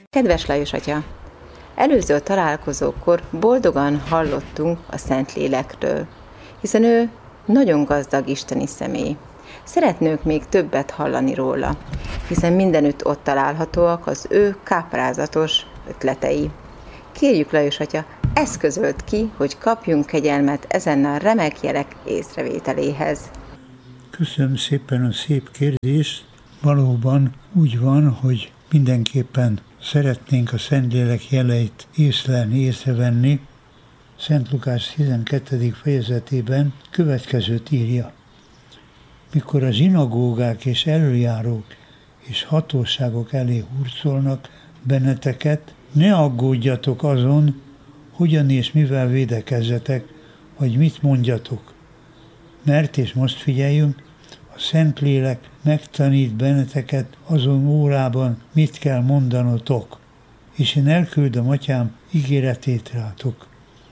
Kedves Lajos atya! Előző találkozókor boldogan hallottunk a Szentlélekről, hiszen ő nagyon gazdag isteni személy. Szeretnénk még többet hallani róla, hiszen mindenütt ott találhatóak az ő káprázatos ötletei. Kérjük, Lajos atya, eszközölt ki, hogy kapjunk kegyelmet ezen a remek jelek észrevételéhez. Köszönöm szépen a szép kérdést. Valóban úgy van, hogy mindenképpen szeretnénk a Szentlélek jeleit észlelni, észrevenni. Szent Lukás 12. fejezetében következőt írja. Mikor a zsinagógák és elöljárók és hatóságok elé hurcolnak benneteket, ne aggódjatok azon, hogyan és mivel védekezzetek, vagy mit mondjatok. Mert, és most figyeljünk, a Szentlélek megtanít benneteket azon órában, mit kell mondanotok, és én elküldöm Atyám ígéretét rátok.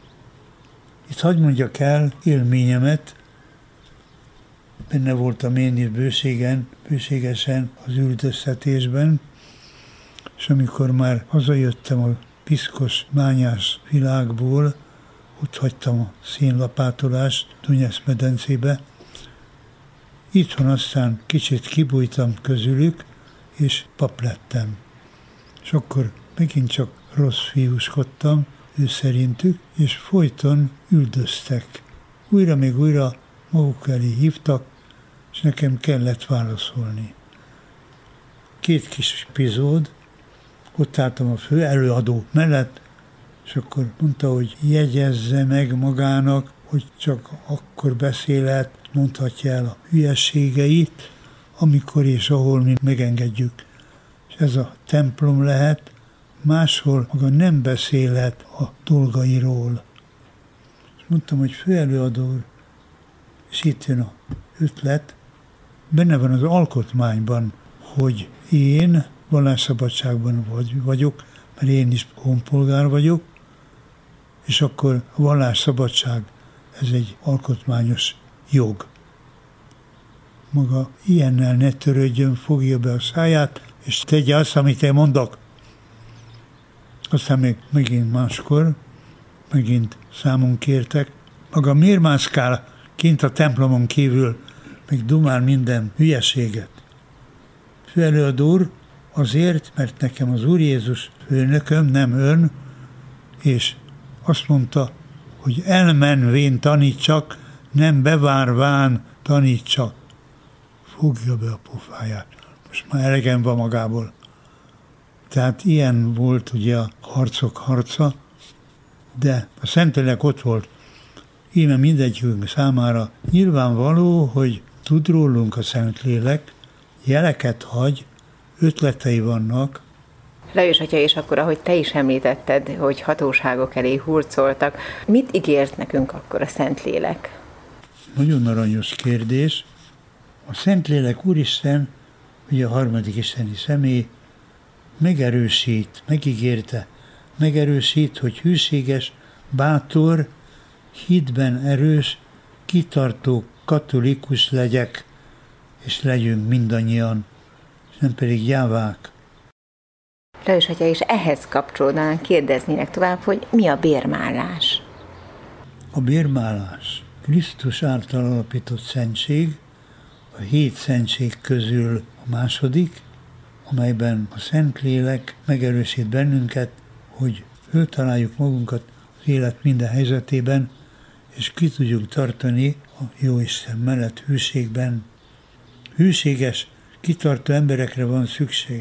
Itt hadd mondjak el élményemet, benne voltam én is bőségesen az üldöztetésben, és amikor már hazajöttem a piszkos, bányás világból, ott hagytam a szénlapátolást Dunyesz-medencébe. Itthon aztán kicsit kibújtam közülük, és pap lettem. És akkor megint csak rossz fiúskodtam, ő szerintük, és folyton üldöztek. Újra még újra maguk elé hívtak, és nekem kellett válaszolni. 2 kis epizód, ott álltam a fő előadó mellett, és akkor mondta, hogy jegyezze meg magának, hogy csak akkor beszélhet, mondhatja el a hülyeségeit, amikor és ahol mi megengedjük. És ez a templom lehet, máshol maga nem beszélhet a dolgairól. És mondtam, hogy főelőadó úr, és itt jön az ötlet, benne van az alkotmányban, hogy én vallásszabadságban vagyok, mert én is honpolgár vagyok, és akkor a vallásszabadság, ez egy alkotmányos jog. Maga ilyennel ne törődjön, fogja be a száját, és tegye azt, amit én mondok. Aztán megint máskor, megint számon kértek. Maga miért mászkál kint a templomon kívül, meg dumál minden hülyeséget? Főelőadó úr, azért, mert nekem az Úr Jézus főnököm, nem ön, és azt mondta, hogy elmenvén tanítsak, nem bevárván tanítsak. Fogja be a pofáját. Most már elegem van magából. Tehát ilyen volt ugye a harcok harca, de a Szentlélek ott volt. Íme mindegyikünk számára nyilvánvaló, hogy tud rólunk a Szentlélek, jeleket hagy, ötletei vannak. Lajos atya, és akkor, ahogy te is említetted, hogy hatóságok elé hurcoltak, mit ígért nekünk akkor a Szentlélek? Nagyon aranyos kérdés. A Szentlélek Úristen, ugye a harmadik isteni személy, megerősít, megerősít, hogy hűséges, bátor, hitben erős, kitartó katolikus legyek, és legyünk mindannyian, és nem pedig gyávák. Lajos atya, és ehhez kapcsolódóan kérdeznének tovább, hogy mi a bérmálás? A bérmálás Krisztus által alapított szentség, a 7 szentség közül a második, amelyben a Szentlélek megerősít bennünket, hogy föltaláljuk magunkat az élet minden helyzetében, és ki tudjuk tartani a Jóisten mellett hűségben. Hűséges, kitartó emberekre van szükség.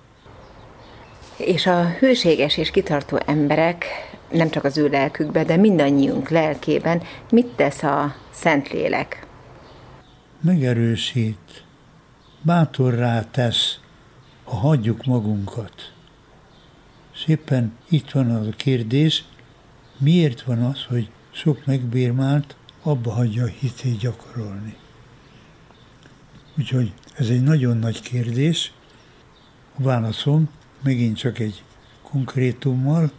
És a hűséges és kitartó emberek nem csak az ő lelkükben, de mindannyiunk lelkében mit tesz a Szentlélek? Megerősít, bátorrá tesz, ha hagyjuk magunkat. És éppen itt van az a kérdés, miért van az, hogy sok megbérmált abba hagyja a hitét gyakorolni. Úgyhogy ez egy nagyon nagy kérdés. A válaszom megint csak egy konkrétummal.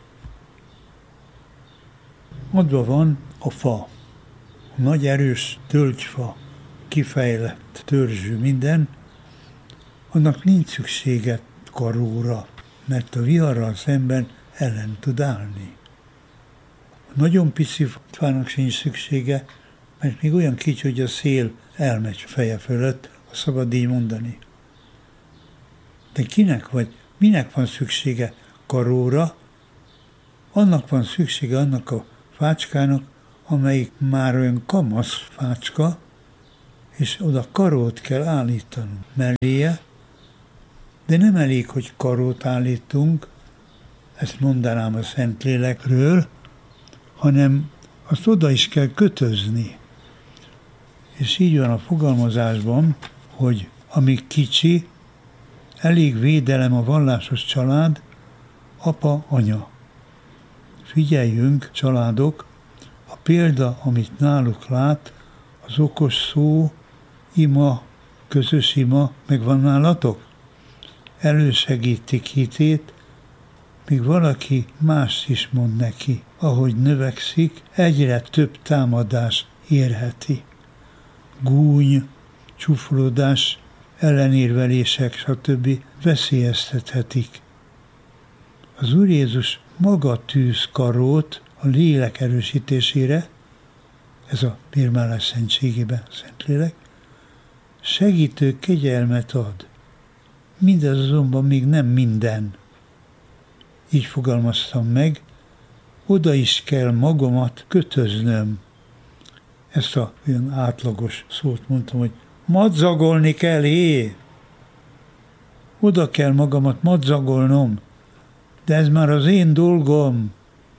Adva van a fa, a nagy erős tölgyfa, kifejlett törzsű minden, annak nincs szüksége karóra, mert a viharral szemben ellen tud állni. A nagyon pici fának sincs szüksége, mert még olyan kicsi, hogy a szél elmegy feje fölött, ha szabad így mondani. De kinek vagy minek van szüksége karóra? Annak van szüksége annak a fácskának, amelyik már olyan kamasz fácska, és oda karót kell állítanunk melléje, de nem elég, hogy karót állítunk, ezt mondanám a Szentlélekről, hanem azt oda is kell kötözni. És így van a fogalmazásban, hogy amíg kicsi, elég védelem a vallásos család, apa, anya. Figyeljünk, családok, a példa, amit náluk lát, az okos szó, ima, közös ima, megvan nálatok? Elősegítik hitét, míg valaki más is mond neki. Ahogy növekszik, egyre több támadás érheti. Gúny, csúfolódás, ellenérvelések, stb. Veszélyeztethetik. Az Úr Jézus maga tűz karót a lélek erősítésére, ez a bírmálás szentségében a Szentlélek, segítő kegyelmet ad. Mindez azonban még nem minden. Így fogalmaztam meg, oda is kell magamat kötöznöm. Ezt a olyan átlagos szót mondtam, hogy madzagolni kell, oda kell magamat madzagolnom, de ez már az én dolgom.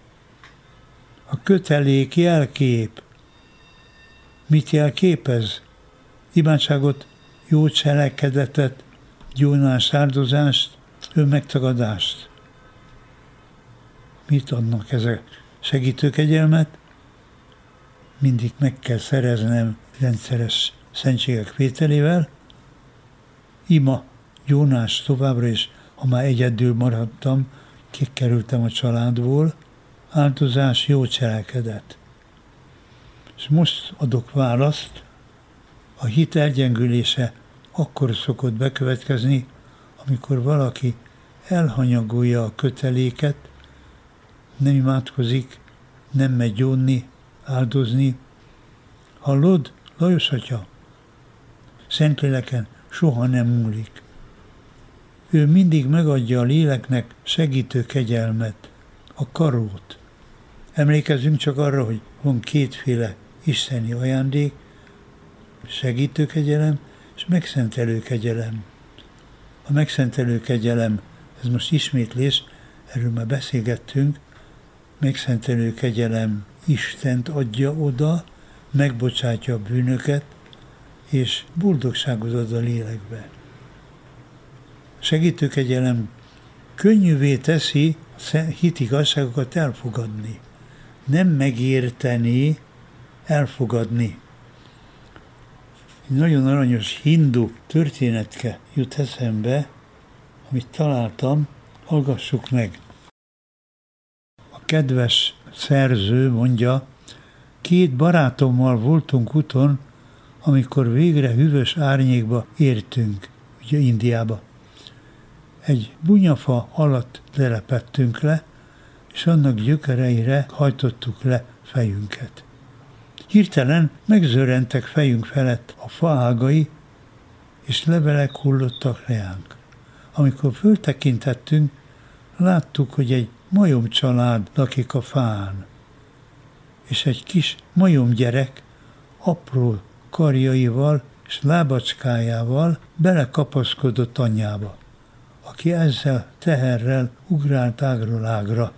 A kötelék jelkép. Mit jelképez? Imádságot, jó cselekedetet, gyónás, áldozást, önmegtagadást. Mit adnak ezek? Segítőkegyelmet? Mindig meg kell szereznem rendszeres szentségek vételével. Ima, gyónás továbbra is, ha már egyedül maradtam, kikerültem a családból, áldozás, jó cselekedet. És most adok választ, a hit elgyengülése akkor szokott bekövetkezni, amikor valaki elhanyagolja a köteléket, nem imádkozik, nem megy gyónni, áldozni. Hallod, Lajos atya? Szentléleken soha nem múlik. Ő mindig megadja a léleknek segítő kegyelmet, a karót. Emlékezzünk csak arra, hogy van kétféle isteni ajándék, segítő kegyelem és megszentelő kegyelem. A megszentelő kegyelem, ez most ismétlés, erről már beszélgettünk, megszentelő kegyelem Istent adja oda, megbocsátja a bűnöket, és boldogságot ad a lélekbe. A segítő kegyelem könnyűvé teszi a hit igazságokat elfogadni. Nem megérteni, elfogadni. Egy nagyon aranyos hindu történetke jut eszembe, amit találtam, hallgassuk meg. A kedves szerző mondja, 2 barátommal voltunk úton, amikor végre hűvös árnyékba értünk, ugye Indiába. Egy bunyafa alatt telepettünk le, és annak gyökereire hajtottuk le fejünket. Hirtelen megzörrentek fejünk felett a faágai, és levelek hullottak reánk. Amikor föltekintettünk, láttuk, hogy egy majomcsalád lakik a fán, és egy kis majomgyerek apró karjaival és lábacskájával belekapaszkodott anyjába, aki ezzel teherrel ugrált ágról ágra.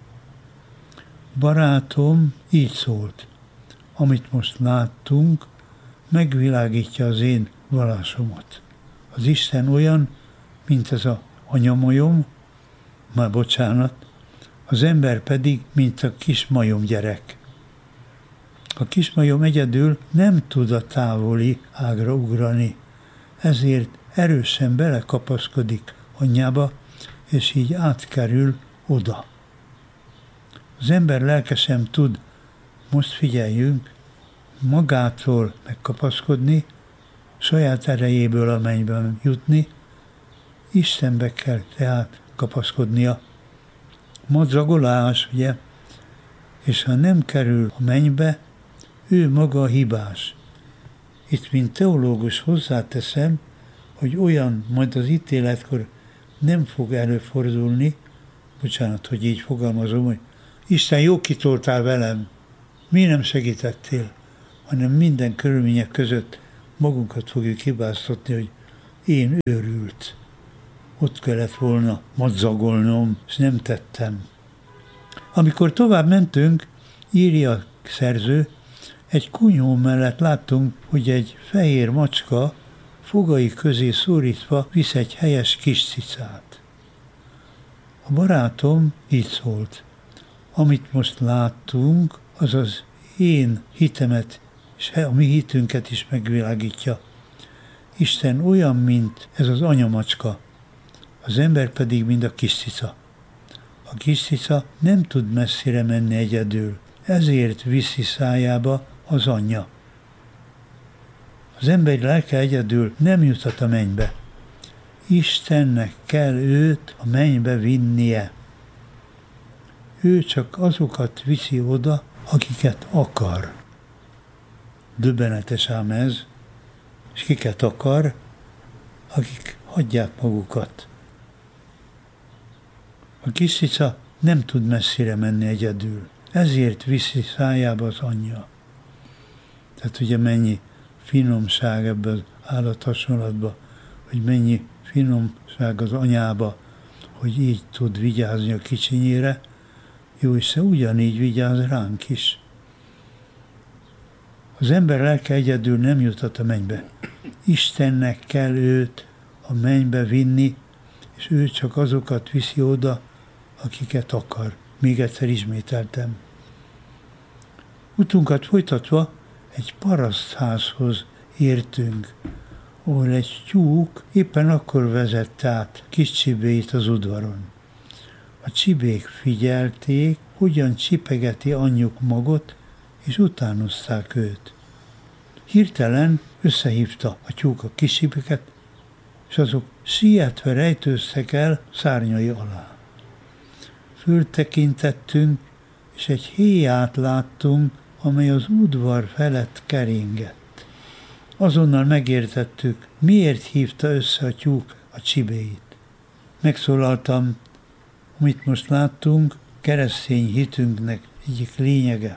Barátom így szólt, amit most láttunk, megvilágítja az én vallásomat. Az Isten olyan, mint ez a anyamajom, már bocsánat, az ember pedig, mint a kis majomgyerek. A kismajom egyedül nem tud a távoli ágra ugrani, ezért erősen belekapaszkodik anyjába, és így átkerül oda. Az ember lelke sem tud, most figyeljünk, magától megkapaszkodni, saját erejéből a mennyben jutni, Istenbe kell tehát kapaszkodnia. Madzagolás, ugye? És ha nem kerül a mennybe, ő maga a hibás. Itt, mint teológus hozzáteszem, hogy olyan majd az ítéletkor nem fog előfordulni, bocsánat, hogy így fogalmazom, hogy Isten jó kitoltál velem, mi nem segítettél, hanem minden körülmények között magunkat fogjuk hibáztatni, hogy én őrült. Ott kellett volna madzagolnom, és nem tettem. Amikor tovább mentünk, írja a szerző, egy kunyhó mellett láttunk, hogy egy fehér macska fogai közé szorítva visz egy helyes kis cicát. A barátom így szólt, amit most láttunk, az az én hitemet és a mi hitünket is megvilágítja. Isten olyan, mint ez az anyamacska, az ember pedig, mint a kis cica. A kis cica nem tud messzire menni egyedül, ezért viszi szájába az anyja. Az ember lelke egyedül nem juthat a mennybe. Istennek kell őt a mennybe vinnie. Ő csak azokat viszi oda, akiket akar. Döbbenetes ám ez, és kiket akar, akik hagyják magukat. A kis cica nem tud messzire menni egyedül, ezért viszi szájába az anyja. Tehát ugye mennyi finomság ebben az állathasonlatban, hogy mennyi finomság az anyába, hogy így tud vigyázni a kicsinyére, jó Isten ugyanígy vigyáz ránk is. Az ember lelke egyedül nem juthat a mennybe. Istennek kell őt a mennybe vinni, és ő csak azokat viszi oda, akiket akar. Még egyszer ismételtem. Utunkat folytatva egy parasztházhoz értünk, ahol egy tyúk éppen akkor vezette át kis csibéit az udvaron. A csibék figyelték, hogyan csipegeti anyjuk magot, és utánozták őt. Hirtelen összehívta a tyúk a kis csibéket, és azok sietve rejtőztek el szárnyai alá. Föltekintettünk, és egy héját láttunk, amely az udvar felett keringett. Azonnal megértettük, miért hívta össze a tyúk a csibéit. Megszólaltam, amit most láttunk, keresztény hitünknek egyik lényege.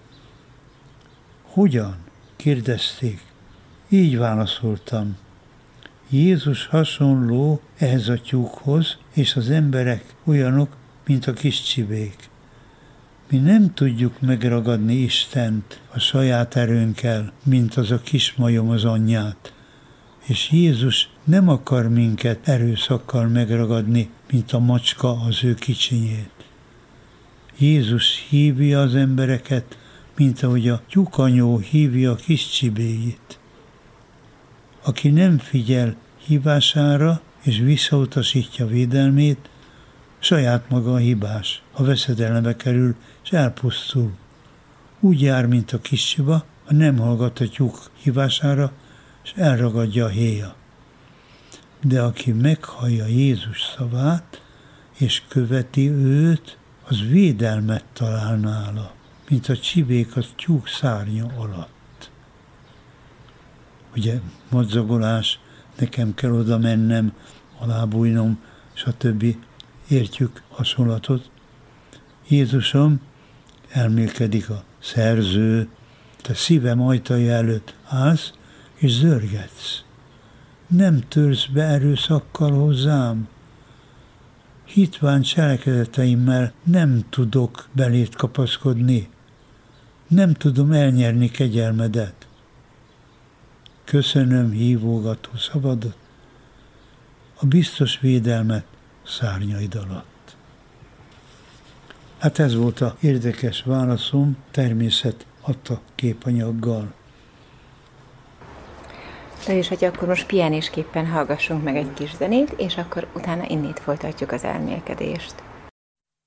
Hogyan? Kérdezték. Így válaszoltam. Jézus hasonló ehhez a tyúkhoz, és az emberek olyanok, mint a kis csibék. Mi nem tudjuk megragadni Istent a saját erőnkkel, mint az a kismajom az anyját. És Jézus nem akar minket erőszakkal megragadni, mint a macska az ő kicsinyét. Jézus hívja az embereket, mint ahogy a tyúkanyó hívja a kis csibéjét. Aki nem figyel hívására és visszautasítja védelmét, saját maga a hibás, ha veszedelembe kerül és elpusztul. Úgy jár, mint a kis csiba, ha nem hallgat a tyúk hívására, és elragadja a héja. De aki meghallja Jézus szavát, és követi őt, az védelmet talál nála, mint a csibék a tyúk szárnya alatt. Ugye madzagolás, nekem kell oda mennem, alábújnom, stb. Értjük hasonlatot. Jézusom, elmélkedik a szerző, te szívem ajtaja előtt állsz, és zörgetsz. Nem törsz be erőszakkal hozzám. Hitvány cselekedeteimmel nem tudok belét kapaszkodni. Nem tudom elnyerni kegyelmedet. Köszönöm hívogató szavadat, a biztos védelmet szárnyaid alatt. Hát ez volt a érdekes válaszom, természet adta képanyaggal. De és hogy akkor most pihenésképpen hallgassunk meg egy kis zenét, és akkor utána innét folytatjuk az elmélkedést.